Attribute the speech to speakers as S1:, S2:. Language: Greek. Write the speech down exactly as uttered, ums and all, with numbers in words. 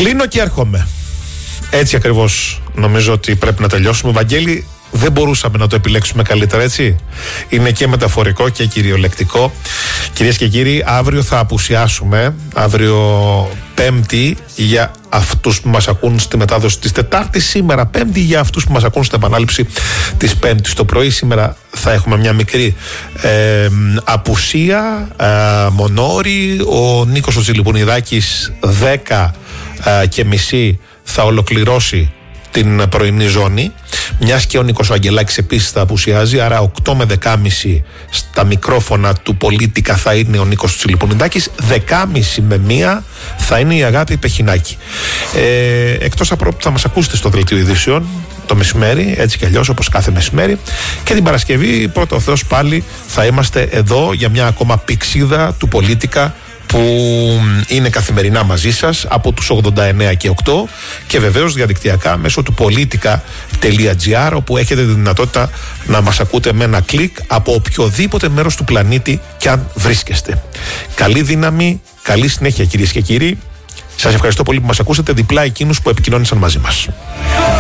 S1: Κλείνω και έρχομαι. Έτσι ακριβώς νομίζω ότι πρέπει να τελειώσουμε. Βαγγέλη, δεν μπορούσαμε να το επιλέξουμε καλύτερα, έτσι. Είναι και μεταφορικό και κυριολεκτικό. Κυρίες και κύριοι, αύριο θα απουσιάσουμε. Αύριο Πέμπτη για αυτούς που μας ακούν στη μετάδοση της Τετάρτης. Σήμερα Πέμπτη για αυτούς που μας ακούν στην επανάληψη της Πέμπτης το πρωί. Σήμερα θα έχουμε μια μικρή ε, απουσία, ε, μονόρη. Ο Νίκος ο Τσιλιπουνιδάκης δέκα ε, και μισή θα ολοκληρώσει την πρωινή ζώνη, μιας και ο Νίκος ο Αγγελάκης επίσης θα απουσιάζει, άρα οκτώ με δέκα και μισή στα μικρόφωνα του Πολίτικα θα είναι ο Νίκος Τσιλιπουνιδάκης, δέκα και μισή με μία θα είναι η Αγάπη Πεχινάκη. Ε, εκτός από που θα μας ακούσετε στο Δελτίο Ειδήσεων το μεσημέρι, έτσι κι αλλιώς όπως κάθε μεσημέρι, και την Παρασκευή πρώτα ο Θεός πάλι θα είμαστε εδώ για μια ακόμα πηξίδα του Πολίτικα που είναι καθημερινά μαζί σας από τους ογδόντα εννέα και οκτώ και βεβαίως διαδικτυακά μέσω του πολίτικα τελεία τζι άρ, όπου έχετε τη δυνατότητα να μας ακούτε με ένα κλικ από οποιοδήποτε μέρος του πλανήτη κι αν βρίσκεστε. Καλή δύναμη, καλή συνέχεια κυρίες και κύριοι. Σας ευχαριστώ πολύ που μας ακούσατε, διπλά εκείνους που επικοινώνησαν μαζί μας.